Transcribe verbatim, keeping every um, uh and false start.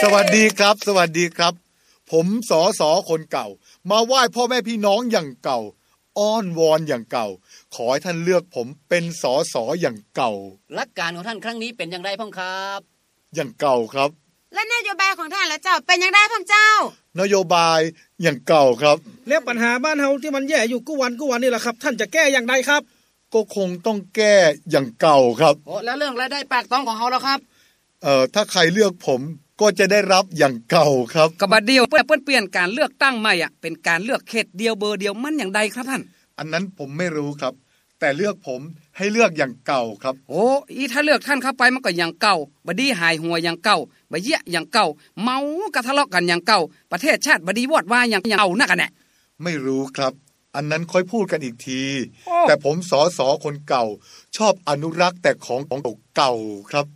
สวัสดีครับสวัสดีครับผมสอสอคนเก่ามาไหว้พ่อแม่พี่น้องอย่างเก่าอ้อนวอนอย่างเก่าขอให้ท่านเลือกผมเป็นสอสออย่างเก่าหลักการของท่านครั้งนี้เป็นอย่างไรพ่องครับอย่างเก่าครับและนโยบายของท่านและเจ้าเป็นอย่างไรพ่องเจ้านโยบายอย่างเก่าครับแล้วปัญหาบ้านเฮาที่มันแย่อยู่กู้วันกู้วันนี่แหละครับท่านจะแก้อย่างไรครับก็คงต้องแก้อย่างเก่าครับโอ้แล้วเรื่องรายได้ปากท้องของเฮาแล้วครับเอ่อถ้าใครเลือกผมก็จะได้รับอย่างเก่าครับกบัดเดียวเปิ้นเปลี่ยนการเลือกตั้งใหม่อ่ะเป็นการเลือกเขตเดียวเบอร์เดียวมันอย่างใดครับท่านอันนั้นผมไม่รู้ครับแต่เลือกผมให้เลือกอย่างเก่าครับโอ้อีถ้าเลือกท่านเข้าไปมันก็อย่างเก่าบดีหายหัวอย่างเก่าบะเยะอย่างเก่าเมากะทะเลาะกันอย่างเก่าประเทศชาติบดีวอดว่าอย่างเก่านักกันแน่ไม่รู้ครับอันนั้นค่อยพูดกันอีกทีแต่ผมสอสอคนเก่าชอบอนุรักษ์แต่ของเก่าครับ